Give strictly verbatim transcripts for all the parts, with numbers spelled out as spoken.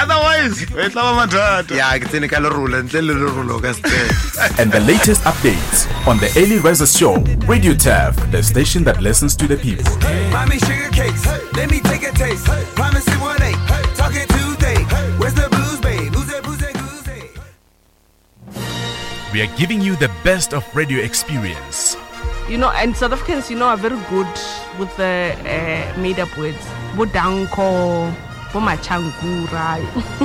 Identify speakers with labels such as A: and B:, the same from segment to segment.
A: Otherwise, wait, lava matata.
B: Yeah, it's in a calorula and tell
C: And the latest updates on the Early Riser Show, Radio T A F, the station that listens to the people.
D: Mommy sugar cakes, let me take a taste. Promise it one eight, talking Tuesday. Where's the blues, babe? Who's that, who's that, who's that?
C: We are giving you the best of radio experience.
E: You know, and South Africans, you know, are very good with the uh, made-up words. Bodanko, bomachangura.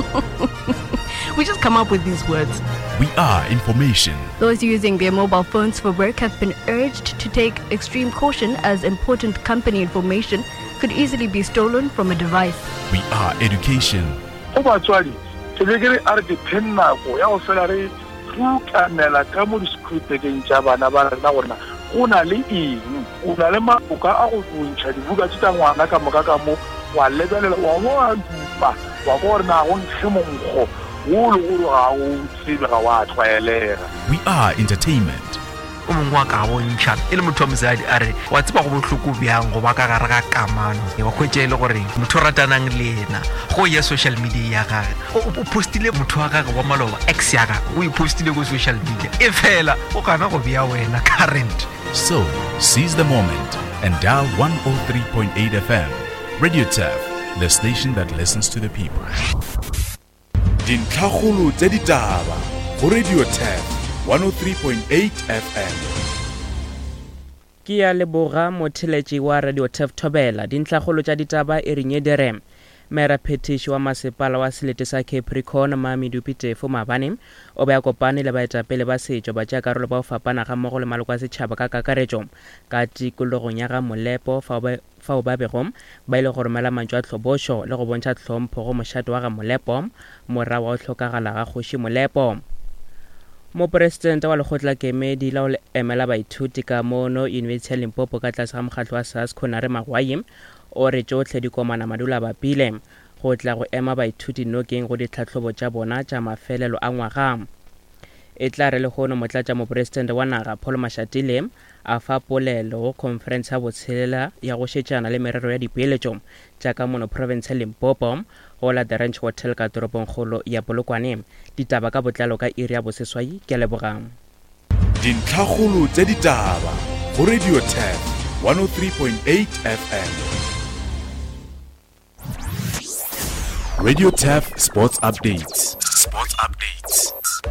E: We just come up with these words.
C: We are information.
F: Those using their mobile phones for work have been urged to take extreme caution as important company information could easily be stolen from a device.
C: We are education.
G: Obatswadi, tebekere are dependna go ya o fela re tlukanela ka mo diskripteng tsa bana ba rena gona una le eng una le maboka a go ntšha dibuka tsa ngwana ka moka ka mo wa lebelela wa mo a dupa wa go rena go ntshemonggo wo lo go ga o tsebe ga wa tshwaelega.
C: We are entertainment.
H: o mongwe wa ka bontšha e le motho wa mosadi a re wa tseba go bohloko bjang go ba ka gare ga kamano wa khwetše e le gore motho ratanang le ena go ya social media ya gage o postile motho wa gage wa maloba ex ya gage o ipostile go social media e fela o kana go bia wena current.
C: So seize the moment and dial one oh three point eight F M. Radio T A F, the station that listens to the people. Dintlhagolo tse ditaba go Radio T A F one oh three point eight F M.
I: Ke ya leboga motheletši wa Radio T A F Thobela dintlhagolo tša ditaba e rinye derem. Mera Petish wa masepala wa selete sa Capricorn Mami Dupitefo Mabane o be a kopane le baetapele ba setšo ba tša karolo ba o fapana ga mmogo le maloko a setšhaba ka kakaretšo ka tikologong ya ga Molepo fao ba begom ba ile go romela mantšu a tlhobošo le go bontšha tlhompho go mošate wa ga Molepo morwa wa o hlokagala ga Kgoši Molepo. Mopresidente wa lekgotla kemedi la o emela baithuti ka mono University ya Limpopo ka tlase ga mokgatlo wa SARS Khonare Magwai o re tšohle dikomana madula ba pile go tla go ema baithuti nokeng go ditlhatlhobo tša bona tša mafelelo a ngwaga. E tla re le gono motlatša mopresidente wa naga Paul Mashatile a fa polelo go conference ya botshelela ya go šetšana le merero ya dipeeletšo tša ka mono province ya Limpopo go la The Ranch Hotel ka toropongkgolo ya Polokwane. Ditaba ka botlalo ka iri ya boseswai ke a lebogang.
C: Dintlhagolo tse ditaba go Radio T A F one oh three point eight F M. Radio T A F Sports Updates. Sports Updates.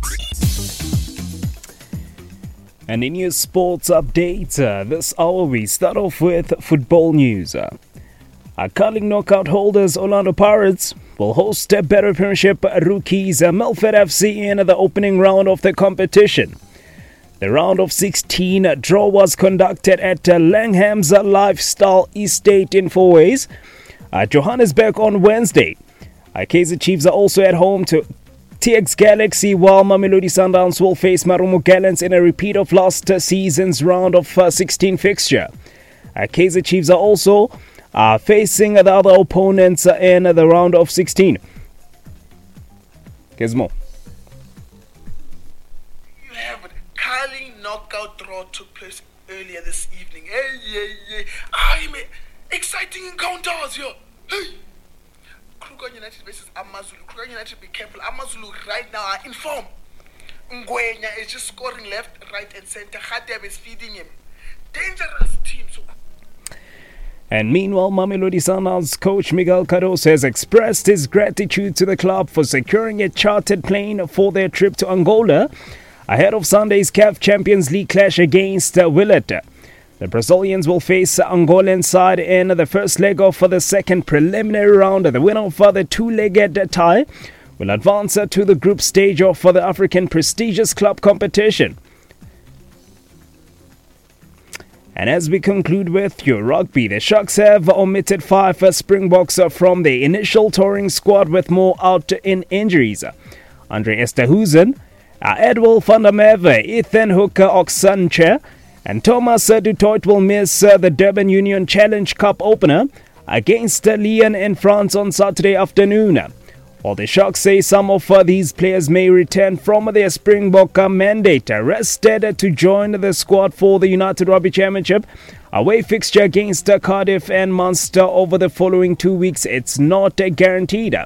J: And in your sports updates, uh, this hour we start off with football news. Uh, our curling knockout holders Orlando Pirates will host a better Premiership rookies uh, Milford F C in the opening round of the competition. The round of sixteen draw was conducted at uh, Langham's uh, Lifestyle Estate in Fourways, uh, Johannesburg on Wednesday. Uh, Kaizer Chiefs are also at home to T X Galaxy, while Mamelodi Sundowns will face Marumo Gallants in a repeat of last season's round of uh, sixteen fixture. Uh, Kaizer Chiefs are also uh, facing the other opponents uh, in the round of sixteen. Gizmo.
K: You have a curling knockout draw took place earlier this evening. Hey, hey, hey. I'm exciting encounters here. Hey. Kruger United versus Amazulu. Kruger United, be careful. Amazulu right now are in form. Ngwenya is just scoring left, right, and center. Khateb is feeding him. Dangerous team. So.
J: And meanwhile, Mamelodi Sundowns coach Miguel Cardoso has expressed his gratitude to the club for securing a chartered plane for their trip to Angola ahead of Sunday's C A F Champions League clash against uh, Willet. The Brazilians will face Angolan side in the first leg of the second preliminary round. The winner of the two-legged tie will advance to the group stage of the African prestigious club competition. And as we conclude with your rugby, the Sharks have omitted five Springboks from the initial touring squad with more out in injuries. Andre Esterhuizen, Edwin van der Merwe, Ethan Hooker Oksanche, and Thomas Dutoit will miss uh, the Durban Union Challenge Cup opener against uh, Lyon in France on Saturday afternoon. While the Sharks say some of uh, these players may return from their Springbok uh, mandate, uh, rested uh, to join the squad for the United Rugby Championship away fixture against uh, Cardiff and Munster over the following two weeks. It's not uh, guaranteed.